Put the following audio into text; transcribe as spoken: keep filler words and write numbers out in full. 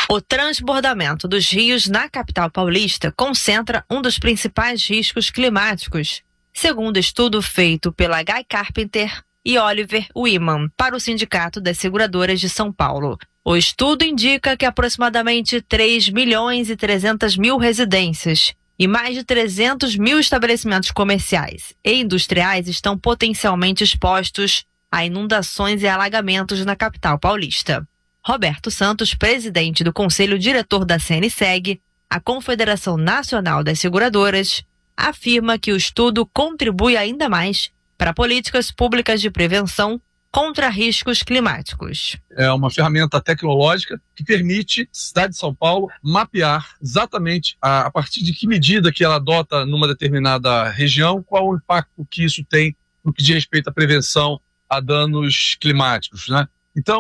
O transbordamento dos rios na capital paulista concentra um dos principais riscos climáticos, segundo estudo feito pela Guy Carpenter e Oliver Wyman para o Sindicato das Seguradoras de São Paulo. O estudo indica que aproximadamente três milhões e trezentas mil residências e mais de trezentos mil estabelecimentos comerciais e industriais estão potencialmente expostos a inundações e alagamentos na capital paulista. Roberto Santos, presidente do Conselho Diretor da CNSEG, a Confederação Nacional das Seguradoras, afirma que o estudo contribui ainda mais para políticas públicas de prevenção contra riscos climáticos. É uma ferramenta tecnológica que permite a cidade de São Paulo mapear exatamente a, a partir de que medida que ela adota numa determinada região, qual o impacto que isso tem no que diz respeito à prevenção a danos climáticos, né? Então,